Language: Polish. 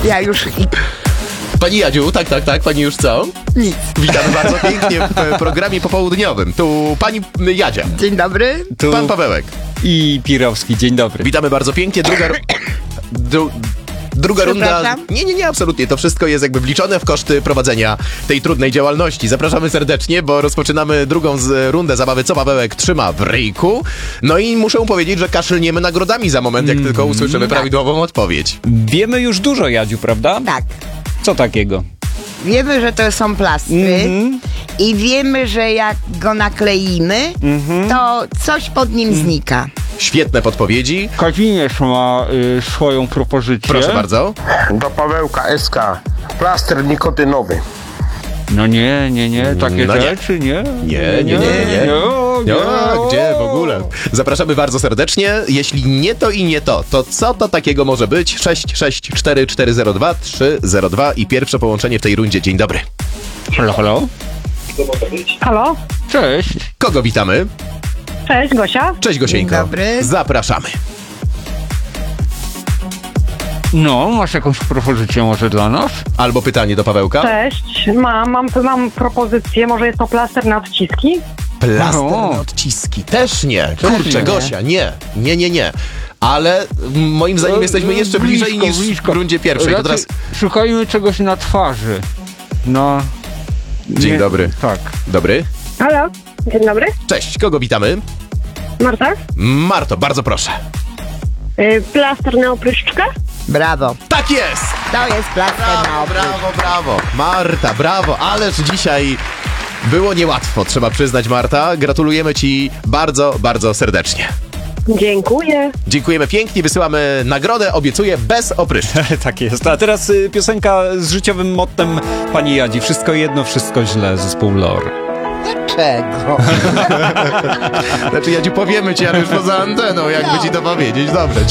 Ja już Pani Jadziu, tak, pani już co? nic. Witamy bardzo pięknie w programie popołudniowym. Tu pani Jadzia, Dzień dobry. Tu pan Pawełek. i Pirowski, dzień dobry. Witamy bardzo pięknie. Druga runda. Przepraszam? Nie, absolutnie. To wszystko jest jakby wliczone w koszty prowadzenia tej trudnej działalności. Zapraszamy serdecznie, bo rozpoczynamy drugą rundę zabawy Co Pawełek trzyma w ryjku. No i muszę powiedzieć, że kaszlniemy nagrodami za moment, jak tylko usłyszymy prawidłową odpowiedź. Wiemy już dużo, Jadziu, prawda? Tak. Co takiego? Wiemy, że to są plastry i wiemy, że jak go nakleimy, to coś pod nim znika. Świetne podpowiedzi. Kazimierz ma swoją propozycję. Proszę bardzo. Do Pawełka SK. Plaster nikotynowy. No nie, takie No nie. rzeczy, nie. Nie. Gdzie w ogóle? Zapraszamy bardzo serdecznie. Jeśli nie to i nie to, to co to takiego może być? 664 302 i pierwsze połączenie w tej rundzie. Dzień dobry. Halo? Halo? Cześć. Kogo witamy? Cześć, Gosia. Cześć Gosieńko. Dzień dobry. Zapraszamy. No, masz jakąś propozycję może dla nas? Albo pytanie do Pawełka. Cześć. Mam propozycję. Może jest to plaster na odciski? Plaster O. na odciski. Też nie. Kurczę, nie. Gosia, nie. Ale moim zdaniem jesteśmy jeszcze bliżej niż w rundzie pierwszej. To teraz... Szukajmy czegoś na twarzy. No. Dzień dobry. Tak. Dobry. Halo? Dzień dobry. Cześć, kogo witamy? Marta? Marto, bardzo proszę. Plaster na opryszczkę? Brawo. Tak jest! To jest plaster na oprysk. Brawo. Marta, brawo. Ależ dzisiaj było niełatwo, trzeba przyznać, Marta. Gratulujemy ci bardzo, bardzo serdecznie. Dziękuję. Dziękujemy pięknie, wysyłamy nagrodę, obiecuję, bez opryszczki. Tak jest. A teraz piosenka z życiowym mottem pani Jadzi. Wszystko jedno, wszystko źle. Zespół Lore. Czego? Znaczy, Jadziu, powiemy ci, ale już poza anteną, jakby ci to powiedzieć. Dobrze,